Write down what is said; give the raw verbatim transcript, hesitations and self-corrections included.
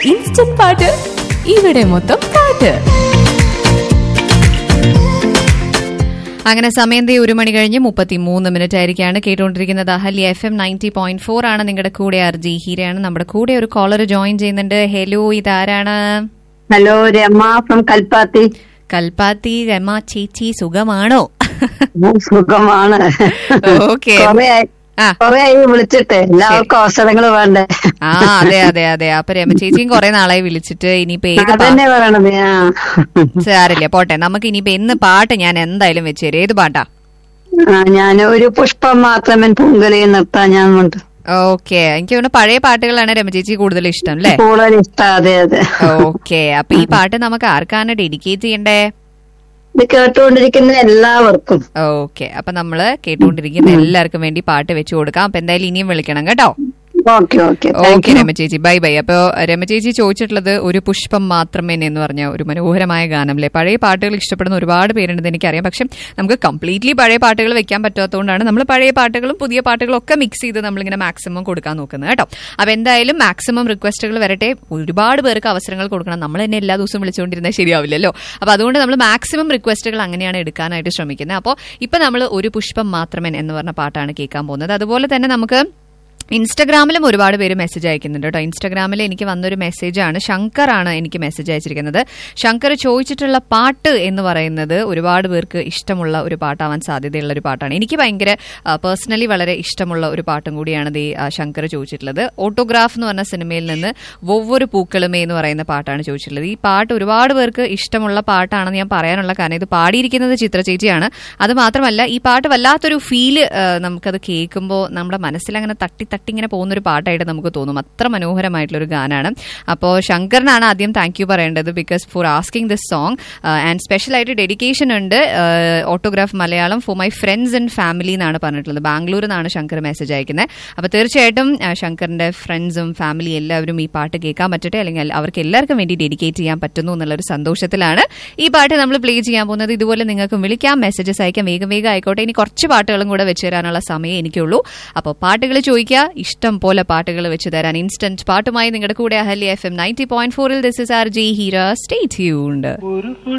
Instant പാട്ട് ഇവിടെ മൊത്തം പാട്ട്. അങ്ങനെ സമയം ദേ ഒരു മണി കഴിഞ്ഞ് മുപ്പത്തി മൂന്ന് മിനിറ്റ് ആയിരിക്കാണ് കേട്ടുകൊണ്ടിരിക്കുന്നത്. Ahalya F M ninety point four ആണ്. നിങ്ങളുടെ കൂടെ അർജി ഹീരയാണ്. നമ്മുടെ കൂടെ ഒരു കോളർ ജോയിൻ ചെയ്യുന്നുണ്ട്. ഹലോ, ഇതാരാണ്? Hello, Rama from Kalpathi. കൽപ്പാത്തി രമ ചേച്ചി, സുഖമാണോ? സുഖമാണ്. ഓക്കെ, കൊറേയായി വിളിച്ചിട്ട്, എല്ലാവർക്കും അവസരങ്ങൾ വേണ്ടേ? ആ അതെ അതെ അതെ. അപ്പൊ രമ ചേച്ചിയും കൊറേ നാളായി വിളിച്ചിട്ട്. ഇനിയിപ്പോ ഏത് തന്നെ പറയണത്? സാരില്ല, പോട്ടെ. നമുക്ക് ഇനിയിപ്പോ എന്ന് പാട്ട് ഞാൻ എന്തായാലും വെച്ച് തരും. ഏത് പാട്ടാ? ഞാൻ ഒരു പുഷ്പം മാത്രമേ പൊങ്കലി നിർത്താൻ ഞാൻ ഉണ്ട്. ഓക്കെ, എനിക്ക് തോന്നുന്നു പഴയ പാട്ടുകളാണ് രമചേച്ചി കൂടുതൽ ഇഷ്ടം അല്ലേ? കൂടുതൽ ഇഷ്ടം, അതെ അതെ. ഓക്കെ, അപ്പൊ ഈ പാട്ട് നമുക്ക് ആർക്കാണ് ഡെഡിക്കേറ്റ് ചെയ്യണ്ടേ? ഇത് കേട്ടുകൊണ്ടിരിക്കുന്ന എല്ലാവർക്കും. ഓക്കെ, അപ്പൊ നമ്മള് കേട്ടുകൊണ്ടിരിക്കുന്ന എല്ലാവർക്കും വേണ്ടി പാട്ട് വെച്ചു കൊടുക്കാം. അപ്പൊ എന്തായാലും ഇനിയും വിളിക്കണം കേട്ടോ. Okay okay okay രമചേച്ചി, bye bye. അപ്പൊ രമചേച്ചി ചോദിച്ചിട്ടുള്ളത് ഒരു പുഷ്പം മാത്രമേ എന്ന് പറഞ്ഞ ഒരു മനോഹരമായ ഗാനം അല്ലേ. പഴയ പാട്ടുകൾ ഇഷ്ടപ്പെടുന്ന ഒരുപാട് പേരുണ്ടെന്ന് എനിക്കറിയാം. പക്ഷെ നമുക്ക് കംപ്ലീറ്റ്ലി പഴയ പാട്ടുകൾ വെക്കാൻ പറ്റാത്തതുകൊണ്ടാണ് നമ്മൾ പഴയ പാട്ടുകളും പുതിയ പാട്ടുകളും ഒക്കെ മിക്സ് ചെയ്ത് നമ്മളിങ്ങനെ മാക്സിമം കൊടുക്കാൻ നോക്കുന്നത് കേട്ടോ. അപ്പൊ എന്തായാലും മാക്സിമം റിക്വസ്റ്റുകൾ വരട്ടെ. ഒരുപാട് പേർക്ക് അവസരങ്ങൾ കൊടുക്കണം. നമ്മൾ തന്നെ എല്ലാ ദിവസവും വിളിച്ചുകൊണ്ടിരുന്നാൽ ശരിയാവില്ലല്ലോ. അപ്പൊ അതുകൊണ്ട് നമ്മൾ മാക്സിമം റിക്വസ്റ്റുകൾ അങ്ങനെയാണ് എടുക്കാനായിട്ട് ശ്രമിക്കുന്നത്. അപ്പോൾ ഇപ്പൊ നമ്മൾ ഒരു പുഷ്പം മാത്രമേ എന്ന് പറഞ്ഞ പാട്ടാണ് കേൾക്കാൻ പോകുന്നത്. അതുപോലെ തന്നെ നമുക്ക് ഇൻസ്റ്റഗ്രാമിലും ഒരുപാട് പേര് മെസ്സേജ് അയക്കുന്നുണ്ട് കേട്ടോ. ഇൻസ്റ്റഗ്രാമിൽ എനിക്ക് വന്നൊരു മെസ്സേജാണ്. ശങ്കർ ആണ് എനിക്ക് മെസ്സേജ് അയച്ചിരിക്കുന്നത്. ശങ്കർ ചോദിച്ചിട്ടുള്ള പാട്ട് എന്ന് പറയുന്നത് ഒരുപാട് പേർക്ക് ഇഷ്ടമുള്ള ഒരു പാട്ടാവാൻ സാധ്യതയുള്ള ഒരു പാട്ടാണ്. എനിക്ക് ഭയങ്കര പേഴ്സണലി വളരെ ഇഷ്ടമുള്ള ഒരു പാട്ടും കൂടിയാണ് ഈ ശങ്കർ ചോദിച്ചിട്ടുള്ളത്. ഓട്ടോഗ്രാഫ് എന്ന് പറഞ്ഞ സിനിമയിൽ നിന്ന് ഒവ്വൊരു പൂക്കളുമേ എന്ന് പറയുന്ന പാട്ടാണ് ചോദിച്ചിട്ടുള്ളത്. ഈ പാട്ട് ഒരുപാട് പേർക്ക് ഇഷ്ടമുള്ള പാട്ടാണെന്ന് ഞാൻ പറയാനുള്ള കാരണം ഇത് പാടിയിരിക്കുന്നത് ചിത്ര ചേച്ചിയാണ്. അത് മാത്രമല്ല, ഈ പാട്ട് വല്ലാത്തൊരു ഫീല് നമുക്കത് കേൾക്കുമ്പോൾ നമ്മുടെ മനസ്സിൽ അങ്ങനെ തട്ടി തട്ടി ഇങ്ങനെ പോകുന്നൊരു പാട്ടായിട്ട് നമുക്ക് തോന്നും. അത്ര മനോഹരമായിട്ടുള്ളൊരു ഗാനാണ്. അപ്പോൾ ശങ്കറിനാണ് ആദ്യം താങ്ക് യു പറയേണ്ടത്, because four asking this song. And സ്പെഷ്യലായിട്ട് ഡെഡിക്കേഷൻ ഉണ്ട്. Autograph Malayalam for my friends and family എന്നാണ് പറഞ്ഞിട്ടുള്ളത്. ബാംഗ്ലൂരിൽ നിന്നാണ് ശങ്കർ മെസ്സേജ് അയക്കുന്നത്. അപ്പോൾ തീർച്ചയായിട്ടും ശങ്കറിന്റെ ഫ്രണ്ട്സും ഫാമിലി എല്ലാവരും ഈ പാട്ട് കേൾക്കാൻ പറ്റട്ടെ, അല്ലെങ്കിൽ അവർക്ക് എല്ലാവർക്കും വേണ്ടി ഡെഡിക്കേറ്റ് ചെയ്യാൻ പറ്റുന്നു എന്നുള്ളൊരു സന്തോഷത്തിലാണ് ഈ പാട്ട് നമ്മൾ പ്ലേ ചെയ്യാൻ പോകുന്നത്. ഇതുപോലെ നിങ്ങൾക്കും വിളിക്കാം, മെസ്സേജസ് അയക്കാം, വേഗം വേഗം ആയിക്കോട്ടെ. ഇനി കുറച്ച് പാട്ടുകളും കൂടെ വെച്ച് തരാനുള്ള സമയം എനിക്കുള്ളൂ. അപ്പോൾ പാട്ടുകൾ ചോദിക്കുക, ഇഷ്ടം പോലെ പാട്ടുകൾ വെച്ച് തരാൻ ഇൻസ്റ്റന്റ് പാട്ടുമായി നിങ്ങളുടെ കൂടെ Ahalya F M ninety point ഫോറിൽ. This is R G Heera. Stay tuned.